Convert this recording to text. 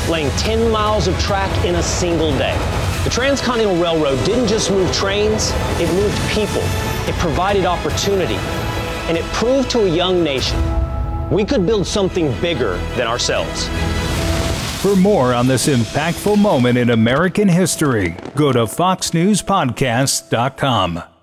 laying 10 miles of track in a single day. The Transcontinental Railroad didn't just move trains, it moved people. It provided opportunity. And it proved to a young nation we could build something bigger than ourselves. For more on this impactful moment in American history, go to foxnewspodcast.com.